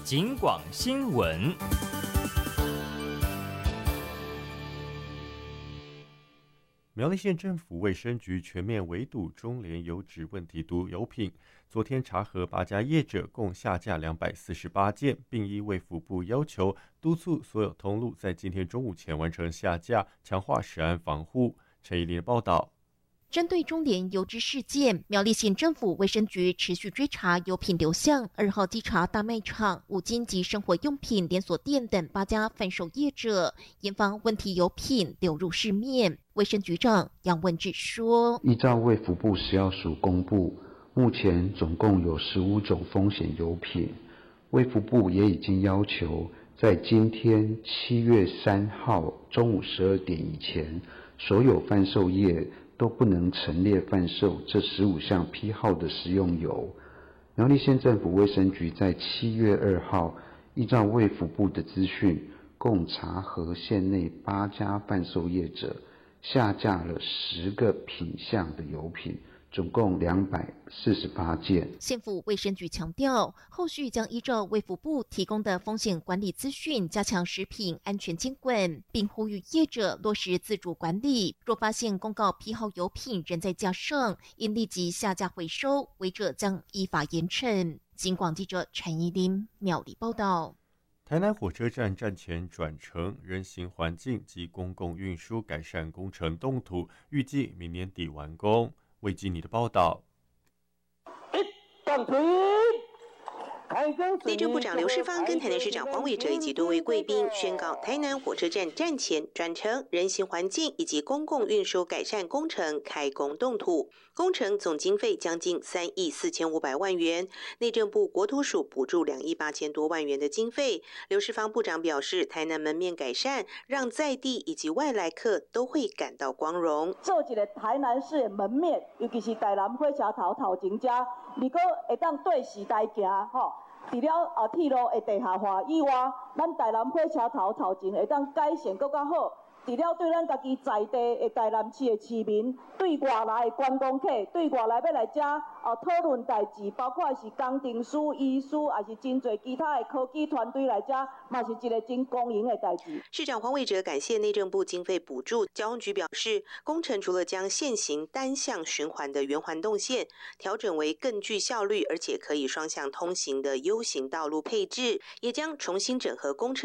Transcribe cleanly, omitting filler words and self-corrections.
警广新闻。 苗栗县政府卫生局全面围堵中联油脂问题毒油品，昨天查核8家业者，共下架248件，并依卫福部要求，督促所有通路在今天中午前完成下架，强化食安防护。陈怡琳的报道。 针对中联油脂事件，苗栗县政府卫生局持续追查油品流向。2号稽查大卖场、五金及生活用品连锁店等8家贩售业者，严防问题油品流入市面。卫生局长杨文智说：“ 依照卫福部食药署公布，目前总共有15种风险油品，卫福部也已经要求，在今天7月3号中午12点以前，所有贩售业都不能陈列贩售这15项批号的食用油。苗栗县政府卫生局在7月2号，依照卫福部的资讯，共查核县内8家贩售业者，下架了10个品项的油品，总共248件。 县府卫生局强调，后续将依照卫福部提供的风险管理资讯，加强食品安全监管，并呼吁业者落实自主管理。若发现公告批号油品仍在架上，应立即下架回收，违者将依法严惩。警广记者陈怡琳苗栗报道。 台南火车站站前转成人行环境及公共运输改善工程动土，预计明年底完工。魏基尼的报道。 内政部长刘世芳跟台南市长黄伟哲以及多位贵宾宣告，台南火车站站前转成人行环境以及公共运输改善工程开工动土，工程总经费将近3亿4500万元，内政部国土署补助2亿8千多万元的经费。刘世芳部长表示，台南门面改善，让在地以及外来客都会感到光荣。 做一个台南市的门面，尤其是台南火车头前遮，如果会当对时代行吼。除了铁路的地下化以外，咱台南火车头前会当改善更较好。除了对咱家己在地的台南市的市民，对外来的观光客，对外来要来遮讨论代志，包括是工程师、医师，也是真侪其他的科技团队来遮，嘛是一个真公平的代志。 市长黄伟哲感谢内政部经费补助，交通局表示，工程除了将现行单向循环的圆环动线调整为更具效率，而且可以双向通行的 U 型道路配置，也将重新整合公车